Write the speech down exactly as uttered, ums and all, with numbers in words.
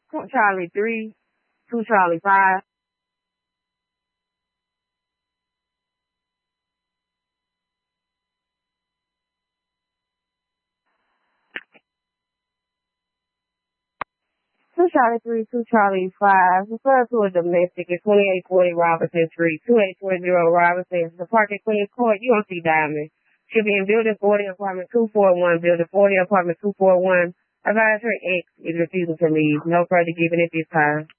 Charlie three, two Charlie five. Two Charlie three, two Charlie five. Refer to a domestic at twenty-eight forty Robinson Street, two eight four zero Robinson. The park at Queens Court, U M C Diamond. Should be in building forty, apartment two forty-one, building forty, apartment two forty-one. Advisory X is refusing to leave. No further given at this time.